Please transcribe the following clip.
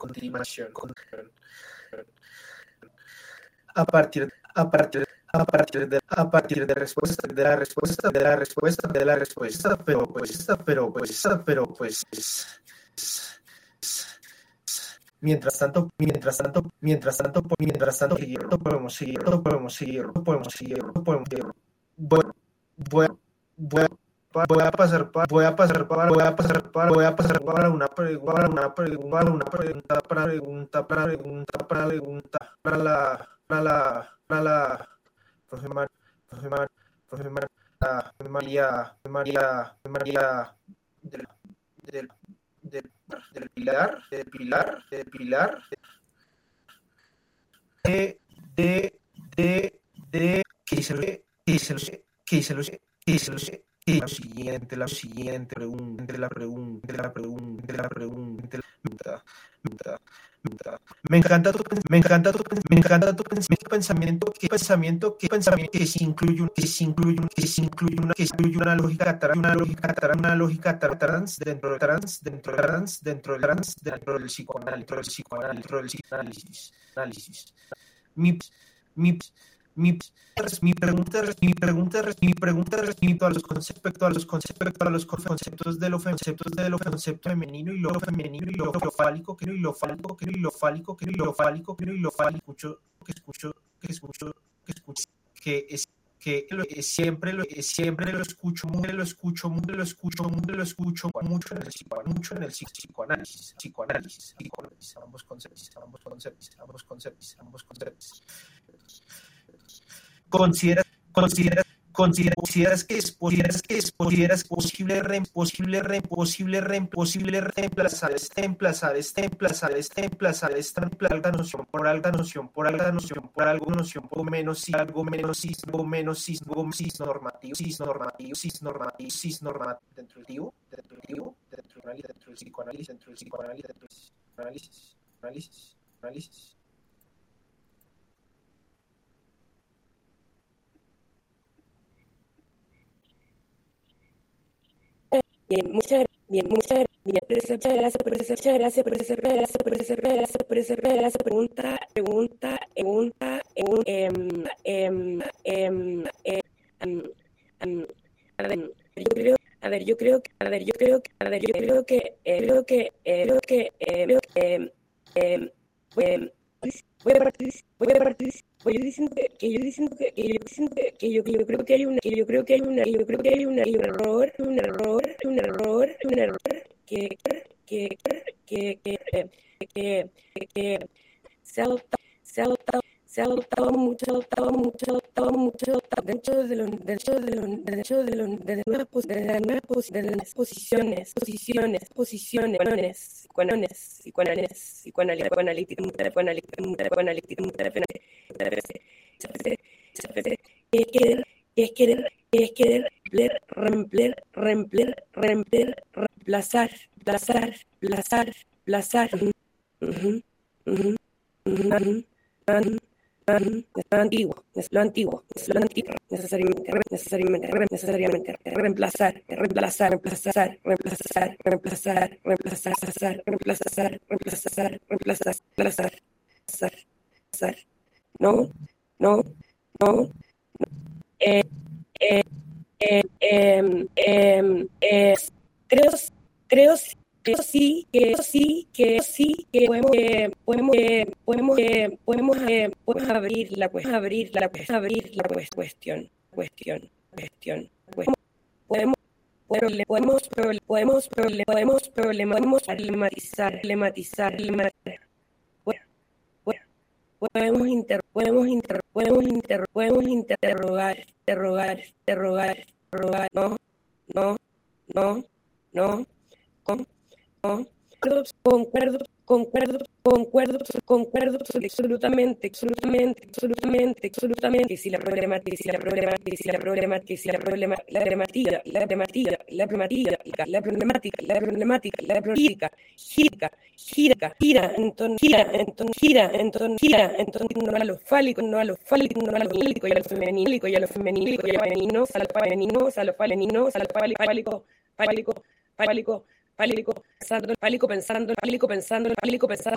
continuación. A partir de la respuesta, mientras tanto, podemos seguir. Voy a pasar para una pregunta para la profe María del Pilar de que se lo sé. La siguiente pregunta. Me encanta tu pensamiento que se incluye una lógica trans dentro del psicoanálisis. Mi pregunta respecto a los conceptos de lo femenino y lo fálico, que siempre lo escucho mucho en el psicoanálisis. Ambos conceptos. ¿Consideras que es posible reemplazar esta noción por algo menos normativo dentro del psicoanálisis? Muchas gracias por esa pregunta. Yo creo que hay un error que se ha adoptado mucho dentro de las nuevas posiciones es querer reemplazar. Es lo antiguo, necesariamente reemplazar, no, creo sí que podemos abrir la cuestión. Podemos problematizar. Podemos interrogar. No. Concuerdo absolutamente. Y si la problemática gira en torno a lo fálico, y a lo femenino, pensando